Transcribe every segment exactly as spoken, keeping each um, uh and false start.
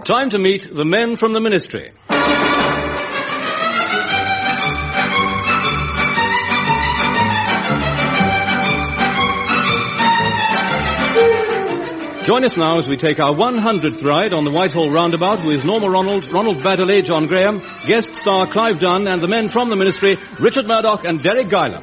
Time to meet the men from the Ministry. Join us now as we take our one hundredth ride on the Whitehall Roundabout with Norma Ronald, Ronald Baddeley, John Graham, guest star Clive Dunn, and the men from the Ministry, Richard Murdoch and Derek Guyler.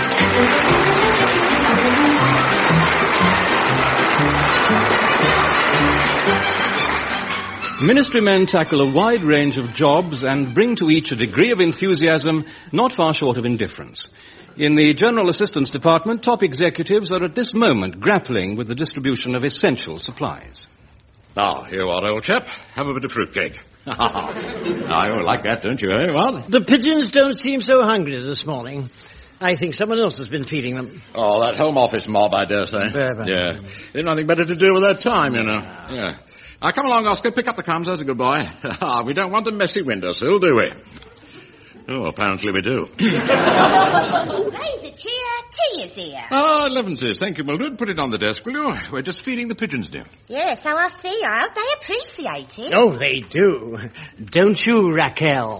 Ministry men tackle a wide range of jobs and bring to each a degree of enthusiasm not far short of indifference. In the General Assistance Department, top executives are at this moment grappling with the distribution of essential supplies. Now, here you are, old chap. Have a bit of fruitcake. Ah, you like that, don't you, eh? What? The pigeons don't seem so hungry this morning. I think someone else has been feeding them. Oh, that Home Office mob, I dare say. Blah, Yeah. They've nothing better to do with their time, you know. Yeah. Now, come along, Oscar. Pick up the crumbs. There's a good boy. We don't want a messy windowsill, do we? Oh, apparently we do. Raise a cheer. Tea is here. Oh, elevenses. Thank you, Mildred. Put it on the desk, will you? We're just feeding the pigeons, dear. Yes, so I see. I hope they appreciate it. Oh, they do. Don't you, Raquel?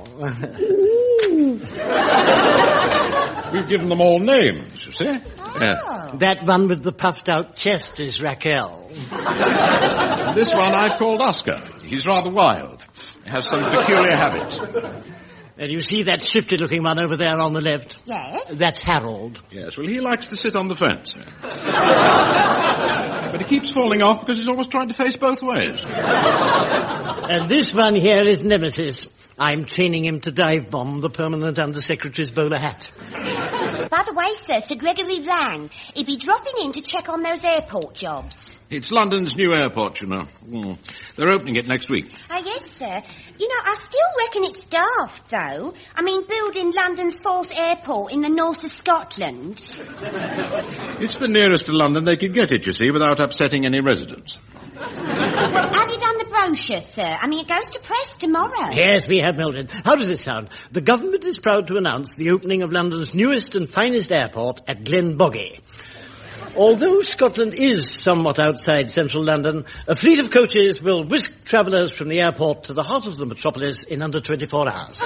We've given them all names, you see. Oh. Yeah. That one with the puffed-out chest is Raquel. This one I've called Oscar. He's rather wild. Has some peculiar habits. And you see that shifty-looking one over there on the left? Yes. That's Harold. Yes, well, he likes to sit on the fence. But he keeps falling off because he's always trying to face both ways. And this one here is Nemesis. I'm training him to dive bomb the Permanent Under-Secretary's bowler hat. By the way, sir, Sir Gregory rang. He'd be dropping in to check on those airport jobs. It's London's new airport, you know. Mm. They're opening it next week. Oh, yes, sir. You know, I still reckon it's daft, though. I mean, building London's fourth airport in the north of Scotland. It's the nearest to London they could get it, you see, without upsetting any residents. Well, have you done the brochure, sir? I mean, it goes to press tomorrow. Yes, we have, Mildred. How does this sound? The government is proud to announce the opening of London's newest and finest airport at Glenbogie. Although Scotland is somewhat outside central London, a fleet of coaches will whisk travellers from the airport to the heart of the metropolis in under twenty-four hours.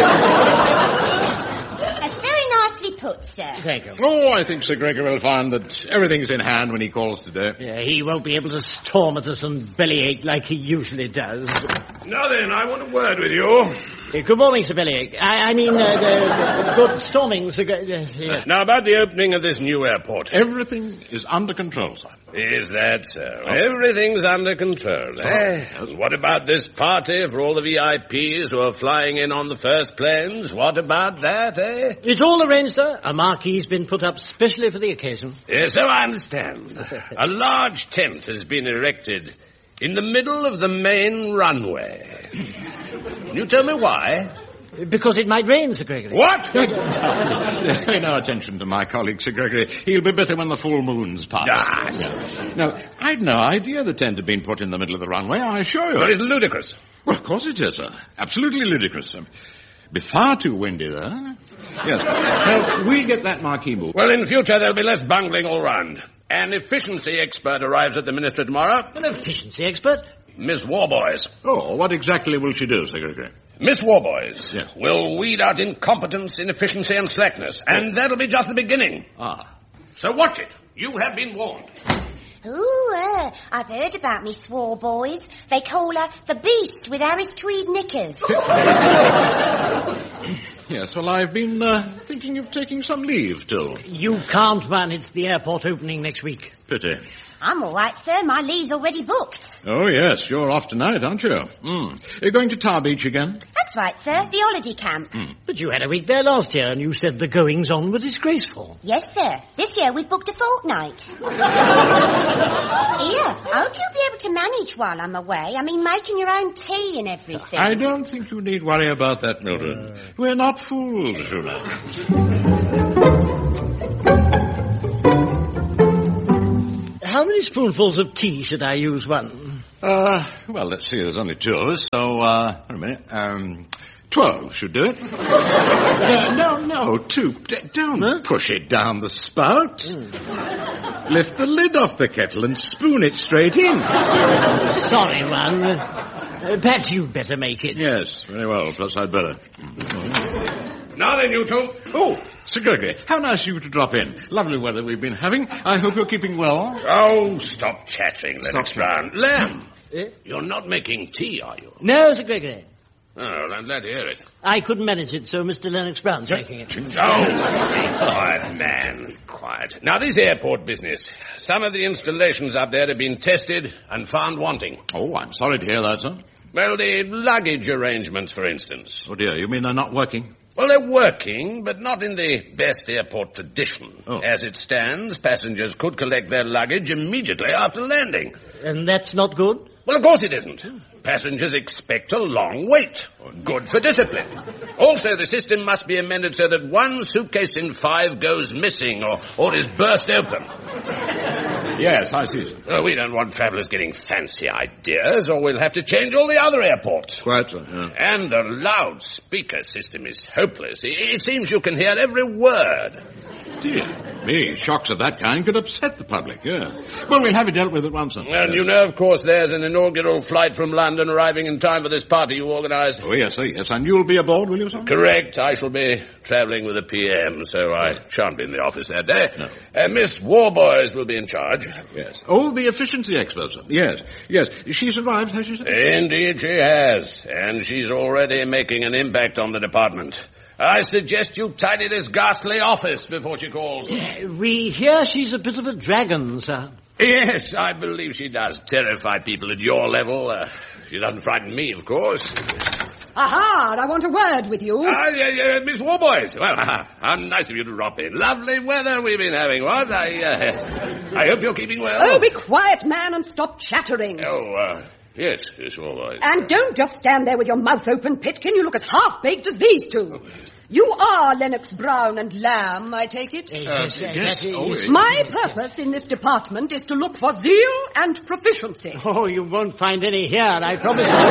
That's very nicely put, sir. Thank you. Oh, I think Sir Gregory will find that everything's in hand when he calls today. Yeah, he won't be able to storm at us and bellyache like he usually does. Now then, I want a word with you. Uh, good morning, Sir Bellyache. I, I mean, uh, uh, good storming, Sir... Uh, yeah. Now, about the opening of this new airport. Everything is under control, sir. Is that so? Everything's under control, eh? Oh. What about this party for all the V I Ps who are flying in on the first planes? What about that, eh? It's all arranged, sir. A marquee's been put up specially for the occasion. Yes, so I understand. A large tent has been erected in the middle of the main runway. Can you tell me why? Because it might rain, Sir Gregory. What? Pay no attention to my colleague, Sir Gregory. He'll be better when the full moon's past. Ah. No, I'd no idea the tent had been put in the middle of the runway, I assure you. Well, it's ludicrous. Well, of course it is, sir. Absolutely ludicrous. Um, be far too windy there. Yes. Now, we'll get that marquee moved. Well, in future, there'll be less bungling all round. An efficiency expert arrives at the Ministry tomorrow. An efficiency expert? Miss Warboys. Oh, what exactly will she do, Sir Gregory? Miss Warboys Yes. will weed out incompetence, inefficiency, and slackness. And that'll be just the beginning. Ah. So watch it. You have been warned. Ooh, uh, I've heard about Miss Warboys. They call her the Beast with Harris tweed knickers. Yes, well, I've been uh, thinking of taking some leave, too. You can't, man. It's the airport opening next week. Pity. I'm all right, sir. My leave's already booked. Oh, yes, you're off tonight, aren't you? Mm. You're going to Tar Beach again? That's right, sir. The holiday camp. Mm. But you had a week there last year, and you said the goings-on were disgraceful. Yes, sir. This year we've booked a fortnight. Here, I hope you'll be able to manage while I'm away. I mean, making your own tea and everything. I don't think you need worry about that, Mildred. Uh... We're not fools, you know. How many spoonfuls of tea should I use, one? Uh, well, let's see, there's only two of us, so, uh, wait a minute, um, twelve should do it. no, no, no, two. D- don't huh? push it down the spout. Mm. Lift the lid off the kettle and spoon it straight in. Sorry, one. Uh, perhaps you'd better make it. Yes, very well. Plus, I'd better. Now then, you two. Oh, Sir Gregory, how nice of you to drop in. Lovely weather we've been having. I hope you're keeping well. Oh, stop chattering, Lennox Stop. Brown. Lamb, Eh? you're not making tea, are you? No, Sir Gregory. Oh, I'm glad to hear it. I couldn't manage it, so Mister Lennox Brown's making it. Oh, be quiet, man. Be quiet. Now, this airport business. Some of the installations up there have been tested and found wanting. Oh, I'm sorry to hear that, sir. Well, the luggage arrangements, for instance. Oh, dear, you mean they're not working? Well, they're working, but not in the best airport tradition. Oh. As it stands, passengers could collect their luggage immediately after landing. And that's not good? Well, of course it isn't. Passengers expect a long wait. Good for discipline. Also, the system must be amended so that one suitcase in five goes missing or, or is burst open. Yes, I see, sir. Well, we don't want travellers getting fancy ideas, or we'll have to change all the other airports. Quite, sir. Yeah. And the loudspeaker system is hopeless. It, it seems you can hear every word. Dear me, shocks of that kind could upset the public, yeah. Well, we'll have it dealt with at once, sir. And you know, of course, there's an inaugural flight from London arriving in time for this party you organised. Oh, yes, sir, yes. And you'll be aboard, will you, sir? Correct. I shall be travelling with a P M, so I shan't be in the office that day. No. Uh, Miss Warboys will be in charge. Yes. Oh, the efficiency expert, sir. Yes, yes. She's arrived, has she, sir? Indeed she has, and she's already making an impact on the department. I suggest you tidy this ghastly office before she calls. Uh, we hear she's a bit of a dragon, sir. Yes, I believe she does terrify people at your level. Uh, she doesn't frighten me, of course. Aha, I want a word with you. Ah, yeah, yeah, Miss Warboys. Well, how nice of you to drop in. Lovely weather we've been having, what? I, uh, I hope you're keeping well. Oh, be quiet, man, and stop chattering. Oh, uh, yes, Miss Warboys. And don't just stand there with your mouth open, Pitkin. You look as half-baked as these two. You are Lennox Brown and Lamb, I take it? Uh, yes, that is- oh, yes. My purpose in this department is to look for zeal and proficiency. Oh, you won't find any here, I promise you.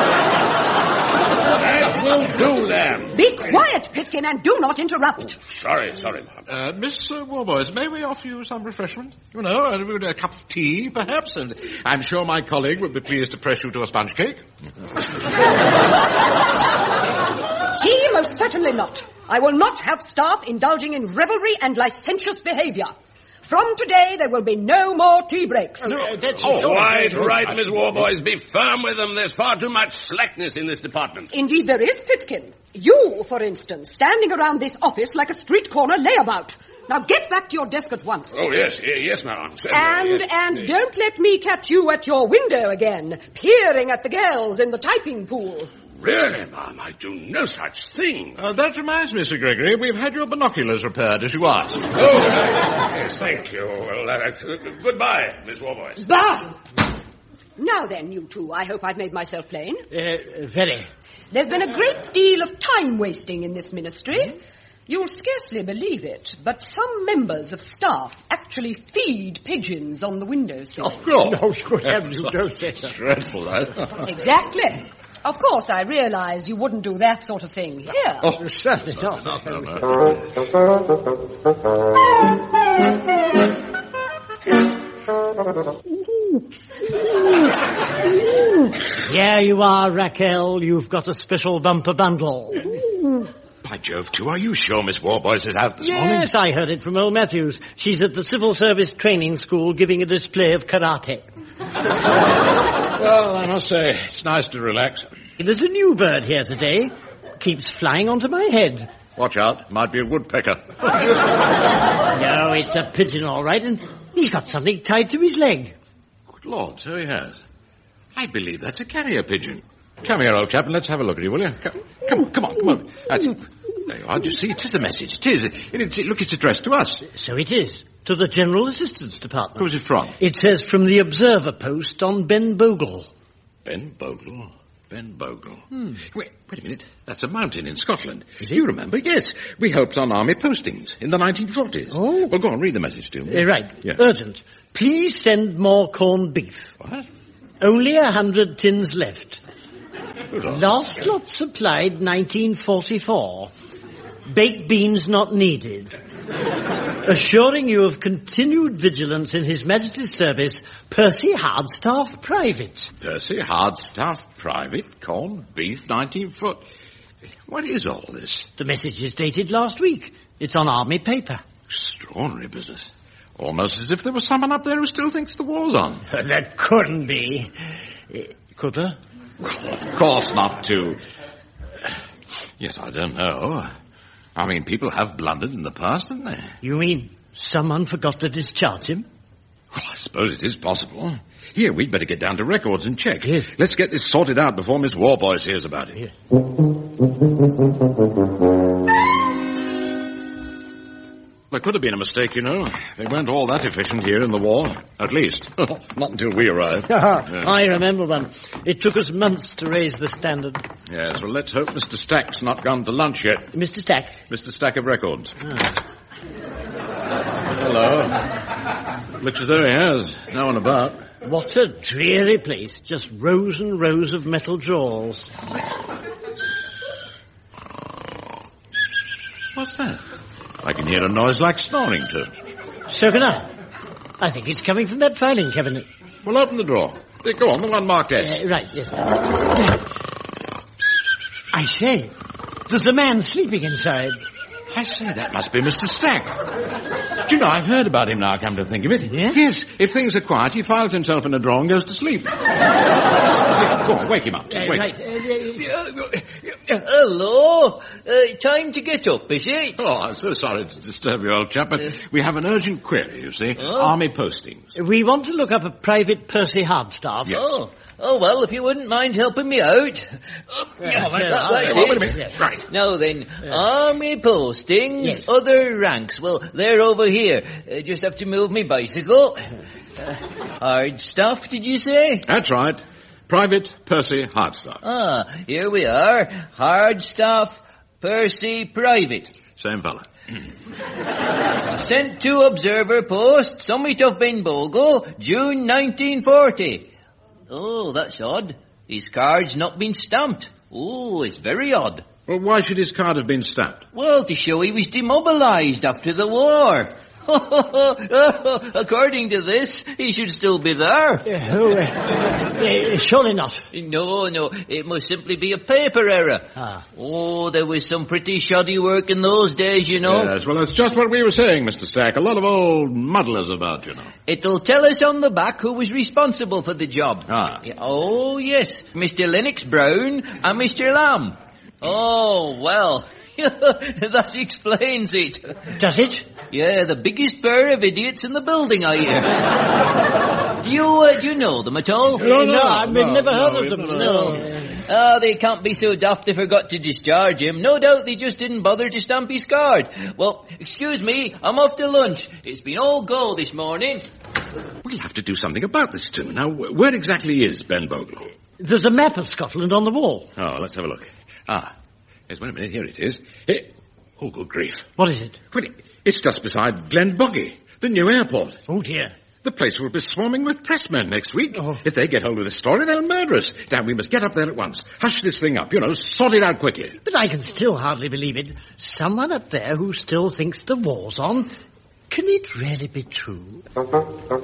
That will do, Lamb. Be quiet, Pitkin, and do not interrupt. Sorry, sorry, ma'am. Uh, Miss uh, Warboys, may we offer you some refreshment? You know, a, a cup of tea, perhaps, and I'm sure my colleague would be pleased to press you to a sponge cake. Tea, most certainly not. I will not have staff indulging in revelry and licentious behaviour. From today, there will be no more tea breaks. No, that's Oh, all right, right, Miss Warboys. Be firm with them. There's far too much slackness in this department. Indeed, there is, Pitkin. You, for instance, standing around this office like a street corner layabout. Now get back to your desk at once. Oh, yes, y- yes, ma'am. Certainly, And, yes. and don't let me catch you at your window again, peering at the girls in the typing pool. Really, ma'am, I do no such thing. Uh, that reminds me, Sir Gregory, we've had your binoculars repaired, as you asked. Oh, uh, yes, thank you. Well, uh, goodbye, Miss Warboys. Bah! Now then, you two, I hope I've made myself plain. Uh, very. There's been a great deal of time wasting in this ministry. You'll scarcely believe it, but some members of staff actually feed pigeons on the windowsill. Of course. No, good heavens, you don't say so. Dreadful, that. Exactly. Of course, I realise you wouldn't do that sort of thing here. Oh, certainly not. No, no, no. Here you are, Raquel. You've got a special bumper bundle. By Jove, too, are you sure Miss Warboys is out this morning? Yes, I heard it from old Matthews. She's at the Civil Service Training School giving a display of karate. Well, I must say, it's nice to relax. There's a new bird here today. Keeps flying onto my head. Watch out, might be a woodpecker. No, it's a pigeon, all right, and he's got something tied to his leg. Good Lord, so he has. I believe that's a carrier pigeon. Come here, old chap, and let's have a look at you, will you? Come, come, come on, come on. That's it. There you are. Do you see? It is a message. It is. It, it, it, look, it's addressed to us. So it is. To the General Assistance Department. Who's it from? It says from the Observer Post on Ben Bogle. Ben Bogle. Ben Bogle. Hmm. Wait, wait a minute. That's a mountain in Scotland. You remember? Yes. We helped on army postings in the nineteen forties. Oh. Well, go on, read the message to me. Uh, right. Yeah. Urgent. Please send more corned beef. What? Only a hundred tins left. Good Lord. Last lot supplied nineteen forty-four. Baked beans not needed. Assuring you of continued vigilance in His Majesty's service, Percy Hardstaff Private. Percy Hardstaff Private, corned beef, nineteen foot. What is all this? The message is dated last week. It's on army paper. Extraordinary business. Almost as if there was someone up there who still thinks the war's on. That couldn't be. Uh, could there? Of course not, too. Yet I don't know. I mean, people have blundered in the past, haven't they? You mean someone forgot to discharge him? Well, I suppose it is possible. Here, we'd better get down to records and check. Yes. Let's get this sorted out before Miss Warboys hears about it. Yes. There could have been a mistake, you know. They weren't all that efficient here in the war. At least. Not until we arrived. Yeah. I remember one. It took us months to raise the standard. Yes, well, let's hope Mister Stack's not gone to lunch yet. Mister Stack? Mister Stack of Records. Ah. Hello. Looks as though he has. No one about. What a dreary place. Just rows and rows of metal drawers. What's that? I can hear a noise like snoring, too. So can I. I think it's coming from that filing cabinet. Well, open the drawer. There, go on, the one marked S. Uh, right, yes. I say, there's a man sleeping inside. I say, that must be Mister Stack. Do you know, I've heard about him now, come to think of it. Yeah? Yes, if things are quiet, he files himself in a drawer and goes to sleep. Go on, wake him up. Uh, Wake right. him. Uh, Uh, hello? Uh, time to get up, is it? Oh, I'm so sorry to disturb you, old chap, but Uh, we have an urgent query, you see. Oh. Army postings. uh, we want to look up a Private Percy Hardstaff. Yes. Oh, oh, well, if you wouldn't mind helping me out. Uh, Yeah, that- yeah, that's yeah, well, wait a it. minute. Right. Now then, army postings, Yes. other ranks. Well, they're over here. Uh, just have to move me bicycle. Uh, hard stuff, did you say? That's right. Private Percy Hardstaff. Ah, here we are. Hard stuff, Percy Private. Same fella. Sent to Observer Post, Summit of Benbogo, June nineteen forty. Oh, that's odd. His card's not been stamped. Oh, it's very odd. Well, why should his card have been stamped? Well, to show he was demobilized after the war. According to this, he should still be there. Uh, oh, uh, uh, surely not. No, no, it must simply be a paper error. Ah. Oh, there was some pretty shoddy work in those days, you know. Yes, well, that's just what we were saying, Mister Stack. A lot of old muddlers about, you know. It'll tell us on the back who was responsible for the job. Ah. Yeah, oh, yes, Mister Lennox Brown and Mister Lamb. Oh, well, that explains it. Does it? Yeah, the biggest pair of idiots in the building, I hear. do you, uh, do you know them at all? No, no, I've no, never heard no, of them. no, No. No. Ah, they can't be so daft they forgot to discharge him. No doubt they just didn't bother to stamp his card. Well, excuse me, I'm off to lunch. It's been all go this morning. We'll have to do something about this, too. Now, wh- where exactly is Benbogo? There's a map of Scotland on the wall. Oh, let's have a look. Ah, yes, wait a minute. Here it is. Eh, oh, good grief. What is it? Well, it- it's just beside Glenboggie, the new airport. Oh, dear. The place will be swarming with pressmen next week. Oh. If they get hold of this story, they'll murder us. Now, we must get up there at once. Hush this thing up, you know, sort it out quickly. But I can still hardly believe it. Someone up there who still thinks the war's on. Can it really be true?